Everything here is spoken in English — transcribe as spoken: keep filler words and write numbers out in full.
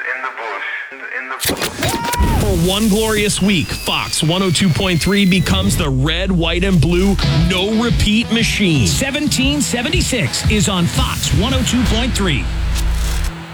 in the bush. In the bush. For one glorious week, Fox one oh two point three becomes the red, white, and blue no-repeat machine. seventeen seventy-six is on Fox one oh two point three.